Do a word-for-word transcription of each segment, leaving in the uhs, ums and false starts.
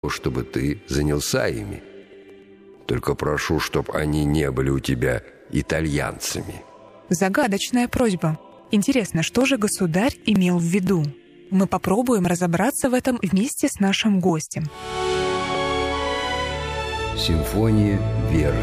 чтобы ты занялся ими. Только прошу, чтоб они не были у тебя итальянцами». Загадочная просьба. Интересно, что же государь имел в виду? Мы попробуем разобраться в этом вместе с нашим гостем. Симфония веры.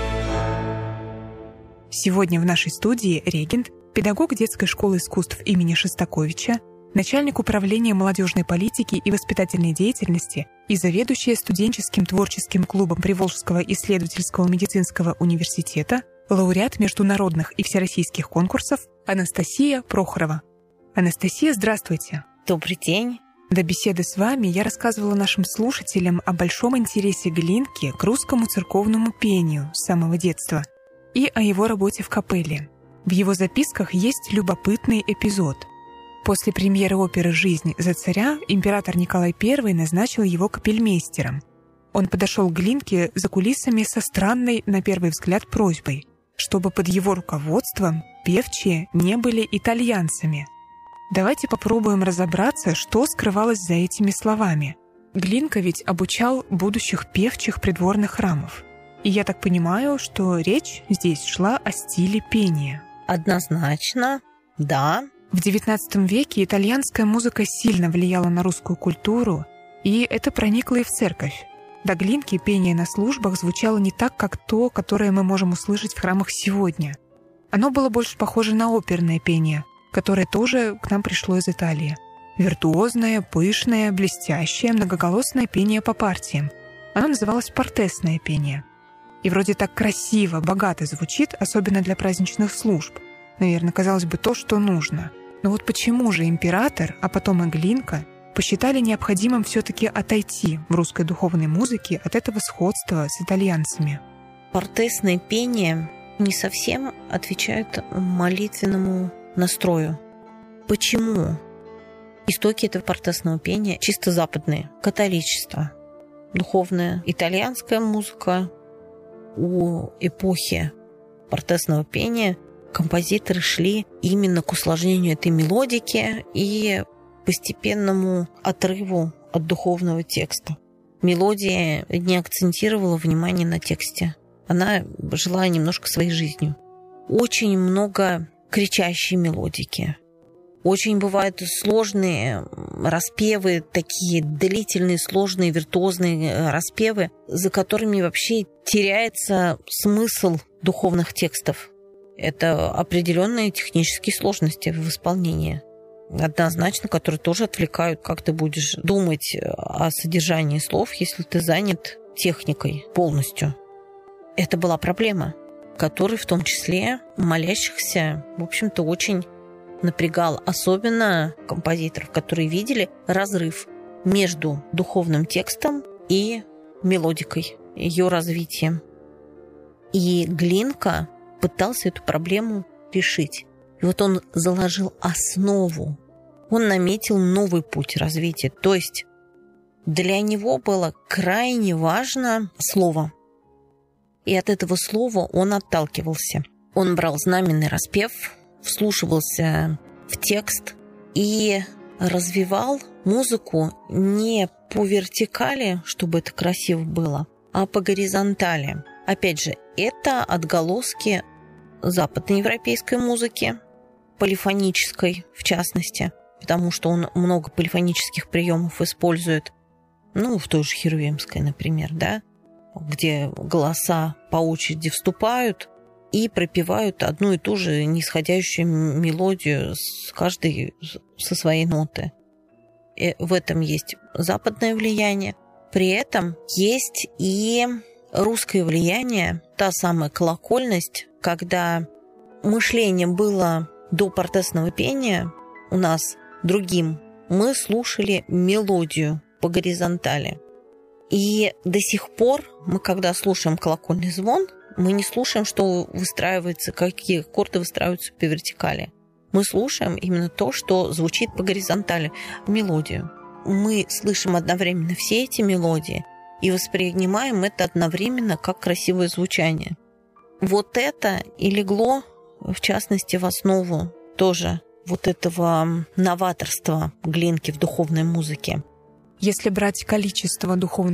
Сегодня в нашей студии регент, педагог детской школы искусств имени Шостаковича, начальник управления молодежной политики и воспитательной деятельности и заведующая студенческим творческим клубом Приволжского исследовательского медицинского университета, лауреат международных и всероссийских конкурсов Анастасия Прохорова. Анастасия, здравствуйте. Добрый день. До беседы с вами я рассказывала нашим слушателям о большом интересе Глинки к русскому церковному пению с самого детства и о его работе в капелле. В его записках есть любопытный эпизод. После премьеры оперы «Жизнь за царя» император Николай Первый назначил его капельмейстером. Он подошел к Глинке за кулисами со странной, на первый взгляд, просьбой, чтобы под его руководством певчие не были итальянцами. Давайте попробуем разобраться, что скрывалось за этими словами. Глинка ведь обучал будущих певчих придворных храмов. И я так понимаю, что речь здесь шла о стиле пения. Однозначно, да. В девятнадцатом веке итальянская музыка сильно влияла на русскую культуру, и это проникло и в церковь. До Глинки пение на службах звучало не так, как то, которое мы можем услышать в храмах сегодня. Оно было больше похоже на оперное пение, которое тоже к нам пришло из Италии. Виртуозное, пышное, блестящее, многоголосное пение по партиям. Оно называлось портесное пение. И вроде так красиво, богато звучит, особенно для праздничных служб. Наверное, казалось бы, то, что нужно. Но вот почему же император, а потом и Глинка, посчитали необходимым все-таки отойти в русской духовной музыке от этого сходства с итальянцами? Портесное пение не совсем отвечает молитвенному настрою. Почему? Истоки этого портесного пения чисто западные. Католичество, духовная итальянская музыка. У эпохи портесного пения композиторы шли именно к усложнению этой мелодики и постепенному отрыву от духовного текста. Мелодия не акцентировала внимание на тексте. Она жила немножко своей жизнью. Очень много кричащей мелодики. Очень бывают сложные распевы, такие длительные, сложные, виртуозные распевы, за которыми вообще теряется смысл духовных текстов. Это определенные технические сложности в исполнении. Однозначно, которые тоже отвлекают, как ты будешь думать о содержании слов, если ты занят техникой полностью. Это была проблема, которая в том числе молящихся, в общем-то, очень напрягал, особенно композиторов, которые видели разрыв между духовным текстом и мелодикой, ее развитием. И Глинка пытался эту проблему решить. И вот он заложил основу, он наметил новый путь развития. То есть для него было крайне важно слово. И от этого слова он отталкивался. Он брал знаменный распев, вслушивался в текст и развивал музыку не по вертикали, чтобы это красиво было, а по горизонтали. Опять же, это отголоски западноевропейской музыки, полифонической в частности, потому что он много полифонических приемов использует, ну, в той же херувимской, например, да, где голоса по очереди вступают и пропевают одну и ту же нисходящую мелодию с каждой со своей ноты. И в этом есть западное влияние. При этом есть и русское влияние, та самая колокольность, когда мышление было до портесного пения у нас другим. Мы слушали мелодию по горизонтали. И до сих пор мы, когда слушаем колокольный звон, мы не слушаем, что выстраивается, какие аккорды выстраиваются по вертикали. Мы слушаем именно то, что звучит по горизонтали, мелодию. Мы слышим одновременно все эти мелодии и воспринимаем это одновременно как красивое звучание. Вот это и легло, в частности, в основу тоже вот этого новаторства Глинки в духовной музыке. Если брать количество духовных